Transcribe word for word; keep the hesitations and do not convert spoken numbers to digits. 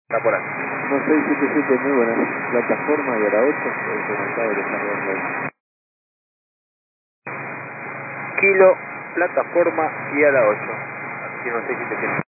Está por aquí. uno seis siete siete, muy buenas. Plataforma y a la ocho, el comentario que están dando ahí. Kilo, plataforma y a la ocho. Aquí no sé si te queda.